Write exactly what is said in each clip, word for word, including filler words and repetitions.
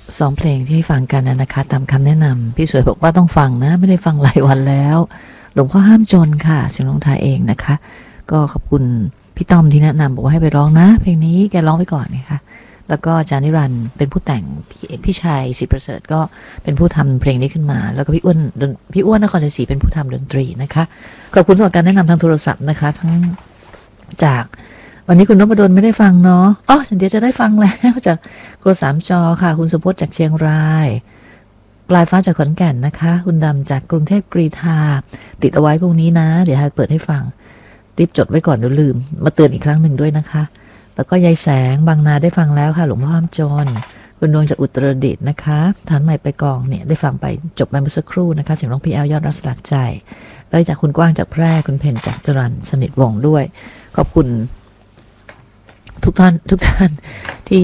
สองเพลงที่ให้ฟังกันนะคะตามคำแนะนำพี่สวยบอกว่าต้องฟังนะไม่ได้ฟังหลายวันแล้วหลวงพ่อห้ามจนค่ะเสียงร้องไทยเองนะคะก็ขอบคุณพี่ต้อมที่แนะนำบอกว่าให้ไปร้องนะเพลงนี้แกร้องไปก่อนนะคะแล้วก็จานิรันดร์เป็นผู้แต่งพี่พี่ชายศิษย์ประเสริฐก็เป็นผู้ทำเพลงนี้ขึ้นมาแล้วก็พี่อ้วนพี่อ้วนนครชัยศรีเป็นผู้ทำดนตรีนะคะขอบคุณสำหรับการแนะนำทางโทรศัพท์นะคะทั้งจากวันนี้คุณนพดลไม่ได้ฟังเนาะอ๋อฉันเดี๋ยวจะได้ฟังแล้วจากครัวสามจอค่ะคุณสุพจน์จากเชียงรายปลายฟ้าจากขอนแก่นนะคะคุณดำจากกรุงเทพกรีฑาติดเอาไว้พรุ่งนี้นะเดี๋ยวให้เปิดให้ฟังติดจดไว้ก่อนเดี๋ยวลืมมาเตือนอีกครั้งหนึ่งด้วยนะคะแล้วก็ยายแสงบางนาได้ฟังแล้วค่ะหลวงพ่อห้ามจนคุณดวงจากอุตรดิตถ์นะคะฐานใหม่ไปกองเนี่ยได้ฟังไปจบไปเมื่อสักครู่นะคะเสียงร้องพี่แอลยอดรักสลักใจแล้วจากคุณกว้างจากแพร่คุณเพนจากจรัญสนิทวงศ์ด้วยขอบคุณทุกท่านทุกท่านที่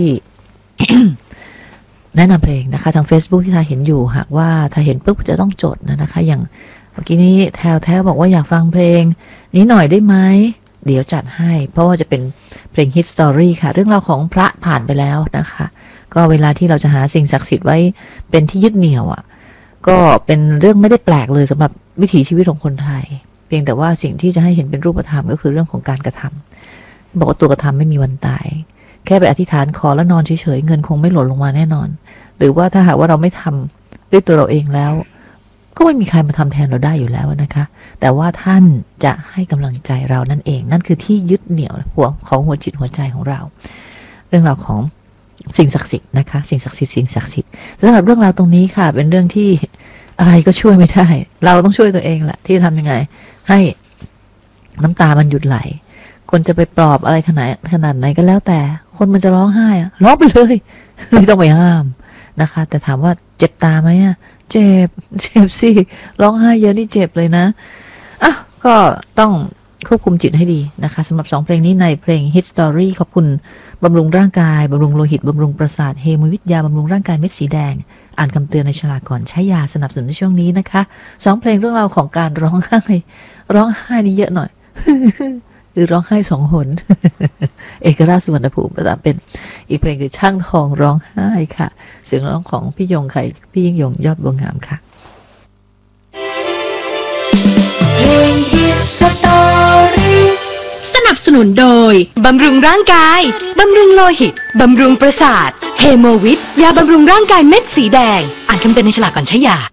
แนะนำเพลงนะคะทาง Facebook ที่ทาเห็นอยู่หากว่าถ้าเห็นปุ๊บจะต้องจดนะนะคะอย่างเมื่อกี้นี้แถวแถวบอกว่าอยากฟังเพลงนี้หน่อยได้ไหมเดี๋ยวจัดให้เพราะว่าจะเป็นเพลง Hit Story ค่ะเรื่องราวของพระผ่านไปแล้วนะคะก็เวลาที่เราจะหาสิ่งศักดิ์สิทธิ์ไว้เป็นที่ยึดเหนี่ยวอ่ะก็เป็นเรื่องไม่ได้แปลกเลยสำหรับวิถีชีวิตของคนไทยเพียงแต่ว่าสิ่งที่จะให้เห็นเป็นรูปธรรมก็คือเรื่องของการกระทำบอกว่าตัวกระทำไม่มีวันตายแค่ไปอธิษฐานขอแล้วนอนเฉยๆเงินคงไม่หล่นลงมาแน่นอนหรือว่าถ้าหากว่าเราไม่ทำด้วยตัวเราเองแล้วก็ไม่มีใครมาทำแทนเราได้อยู่แล้วนะคะแต่ว่าท่านจะให้กำลังใจเรานั่นเองนั่นคือที่ยึดเหนี่ยวหัวของหัวจิตหัวใจของเราเรื่องราวของสิ่งศักดิ์สิทธิ์นะคะสิ่งศักดิ์สิทธิ์สิ่งศักดิ์สิทธิ์สำหรับเรื่องราวตรงนี้ค่ะเป็นเรื่องที่อะไรก็ช่วยไม่ได้เราต้องช่วยตัวเองแหละที่ทำยังไงให้น้ำตามันหยุดไหลคนจะไปปลอบอะไรขนาดขนาดไหนก็แล้วแต่คนมันจะร้องไห้อะร้องไปเลยไม่ต้องไปห้ามนะคะแต่ถามว่าเจ็บตาไหมอะเจ็บเจ็บสิร้องไห้เยอะนี่เจ็บเลยนะอ่ะก็ต้องควบคุมจิตให้ดีนะคะสำหรับสองเพลงนี้ในเพลง Hit Story ขอบคุณบำรุงร่างกายบำรุงโลหิตบำรุงประสาทเฮมวิทยาบำรุงร่างกายเม็ดสีแดงอ่านคำเตือนในฉลากก่อนใช้ยาสนับสนุนในช่วงนี้นะคะสองเพลงเรื่องราวของการร้องไห้ร้องไห้นี่เยอะหน่อยหรือร้องไห้สองหน เอกราชสุวรรณภูมิประเป็นอีกเพลงคือช่างทองร้องไห้ค่ะเสียงร้องของพี่ยงไข่พี่ยิ่งยงยอดบัวงามค่ะเพลง Hit Story สนับสนุนโดยบำรุงร่างกายบำรุงโลหิตบำรุงประสาทเฮโมวิทยาบำรุงร่างกายเม็ดสีแดงอ่านคำเตือนในฉลากก่อนใช้ยา